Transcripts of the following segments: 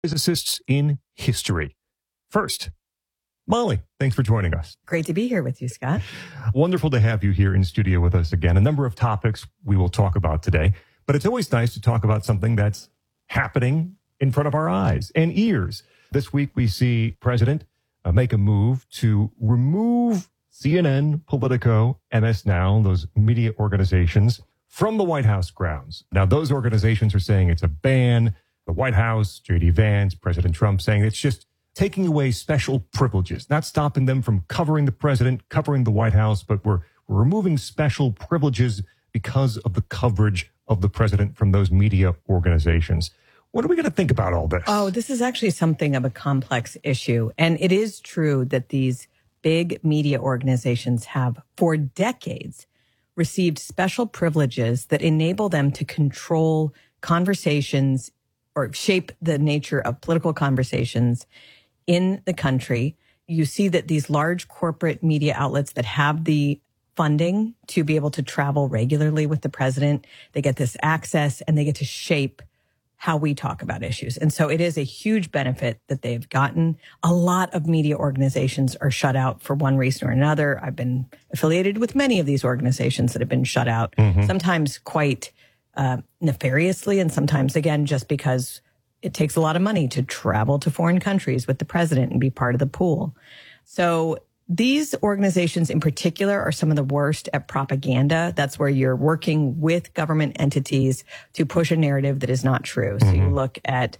Physicists in history. First, Molly, thanks for joining us. Great to be here with you, Scott. Wonderful to have you here in studio with us again. A number of topics we will talk about today, but it's always nice to talk about something that's happening in front of our eyes and ears. This week, we see President make a move to remove CNN, Politico, MS Now, those media organizations, from the White House grounds. Now, those organizations are saying it's a ban. The White House, J.D. Vance, President Trump saying it's just taking away special privileges, not stopping them from covering the president, covering the White House, but we're removing special privileges because of the coverage of the president from those media organizations. What are we going to think about all this? Oh, this is actually something of a complex issue. And it is true that these big media organizations have, for decades, received special privileges that enable them to control conversations or shape the nature of political conversations in the country. You see that these large corporate media outlets that have the funding to be able to travel regularly with the president, they get this access and they get to shape how we talk about issues. And so it is a huge benefit that they've gotten. A lot of media organizations are shut out for one reason or another. I've been affiliated with many of these organizations that have been shut out, sometimes quite nefariously, and sometimes, again, just because it takes a lot of money to travel to foreign countries with the president and be part of the pool. So these organizations in particular are some of the worst at propaganda. That's where you're working with government entities to push a narrative that is not true. So you look at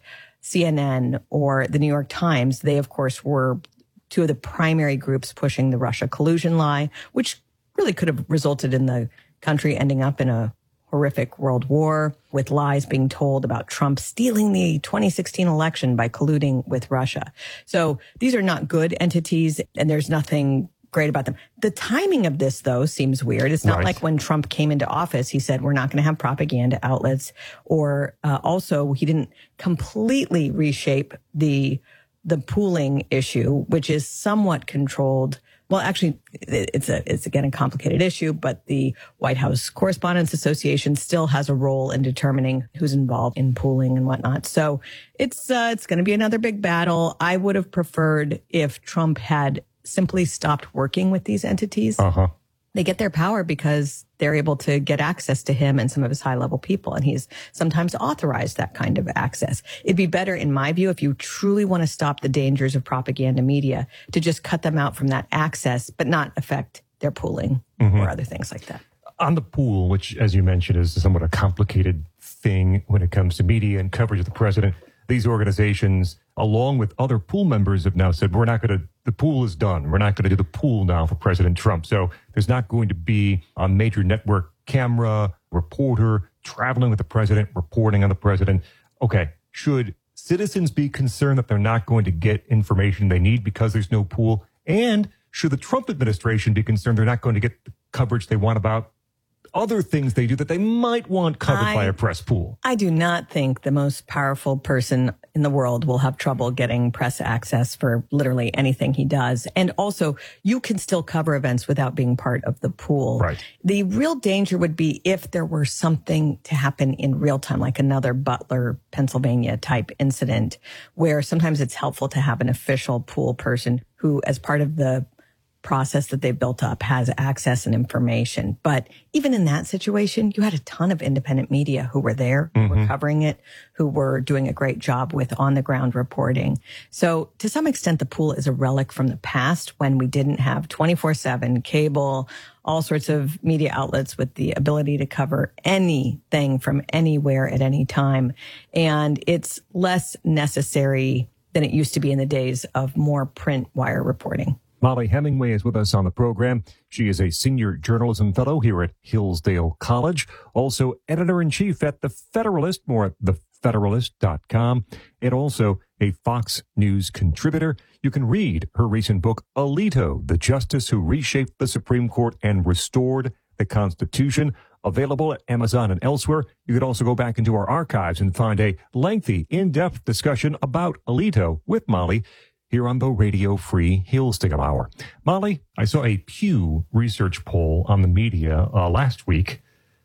CNN or the New York Times. They, of course, were two of the primary groups pushing the Russia collusion lie, which really could have resulted in the country ending up in a horrific world war, with lies being told about Trump stealing the 2016 election by colluding with Russia. So these are not good entities, and there's nothing great about them. The timing of this, though, seems weird. It's not like when Trump came into office, he said, we're not going to have propaganda outlets, or also he didn't completely reshape the pooling issue, which is somewhat controlled. Well, actually, it's again a complicated issue, but the White House Correspondents Association still has a role in determining who's involved in pooling and whatnot. So it's going to be another big battle. I would have preferred if Trump had simply stopped working with these entities. They get their power because they're able to get access to him and some of his high-level people, and he's sometimes authorized that kind of access. It'd be better, in my view, if you truly want to stop the dangers of propaganda media, to just cut them out from that access, but not affect their pooling or other things like that. On the pool, which, as you mentioned, is somewhat a complicated thing when it comes to media and coverage of the president, these organizations, along with other pool members, have now said, the pool is done. We're not going to do the pool now for President Trump. So there's not going to be a major network camera reporter traveling with the president, reporting on the president. Okay, should citizens be concerned that they're not going to get information they need because there's no pool? And should the Trump administration be concerned they're not going to get the coverage they want about other things they do that they might want covered by a press pool? I do not think the most powerful person in the world will have trouble getting press access for literally anything he does. And also, you can still cover events without being part of the pool. Right. The real danger would be if there were something to happen in real time, like another Butler, Pennsylvania type incident, where sometimes it's helpful to have an official pool person who, as part of the process that they built up, has access and information. But even in that situation, you had a ton of independent media who were there, who were covering it, who were doing a great job with on-the-ground reporting. So to some extent, the pool is a relic from the past when we didn't have 24/7 cable, all sorts of media outlets with the ability to cover anything from anywhere at any time. And it's less necessary than it used to be in the days of more print wire reporting. Molly Hemingway is with us on the program. She is a senior journalism fellow here at Hillsdale College, also editor-in-chief at The Federalist, more at thefederalist.com, and also a Fox News contributor. You can read her recent book, Alito, the Justice Who Reshaped the Supreme Court and Restored the Constitution, available at Amazon and elsewhere. You could also go back into our archives and find a lengthy, in-depth discussion about Alito with Molly here on the Radio Free Hillsdale Hour. Molly, I saw a Pew Research poll on the media last week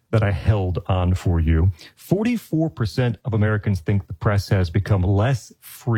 that I held on for you. 44% of Americans think the press has become less free